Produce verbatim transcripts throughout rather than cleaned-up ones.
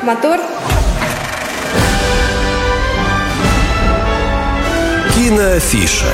мотор. Киноафиша.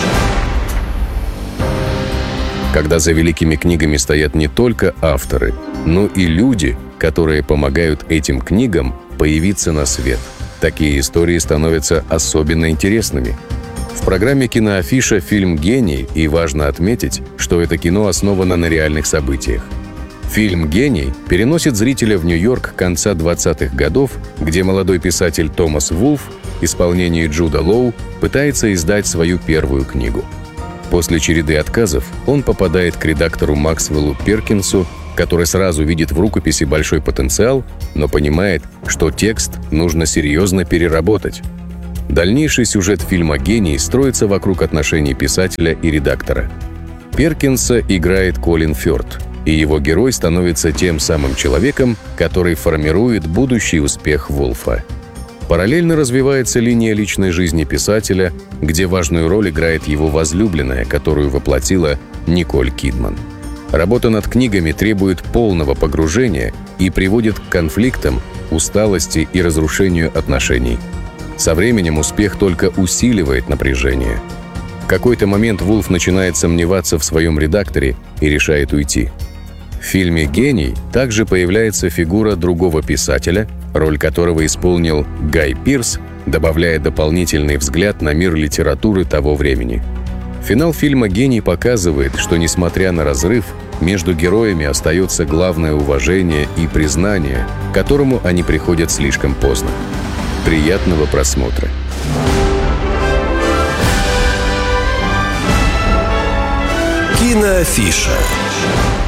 Когда за великими книгами стоят не только авторы, но и люди, которые помогают этим книгам появиться на свет. Такие истории становятся особенно интересными. В программе «Киноафиша» фильм «Гений», и важно отметить, что это кино основано на реальных событиях. Фильм «Гений» переносит зрителя в Нью-Йорк конца двадцатых годов, где молодой писатель Томас Вулф в исполнении Джуда Лоу пытается издать свою первую книгу. После череды отказов он попадает к редактору Максвеллу Перкинсу, который сразу видит в рукописи большой потенциал, но понимает, что текст нужно серьезно переработать. Дальнейший сюжет фильма «Гений» строится вокруг отношений писателя и редактора. Перкинса играет Колин Фёрд, и его герой становится тем самым человеком, который формирует будущий успех Вулфа. Параллельно развивается линия личной жизни писателя, где важную роль играет его возлюбленная, которую воплотила Николь Кидман. Работа над книгами требует полного погружения и приводит к конфликтам, усталости и разрушению отношений. Со временем успех только усиливает напряжение. В какой-то момент Вулф начинает сомневаться в своем редакторе и решает уйти. В фильме «Гений» также появляется фигура другого писателя, роль которого исполнил Гай Пирс, добавляя дополнительный взгляд на мир литературы того времени. Финал фильма «Гений» показывает, что, несмотря на разрыв, между героями остается главное уважение и признание, к которому они приходят слишком поздно. Приятного просмотра! Киноафиша.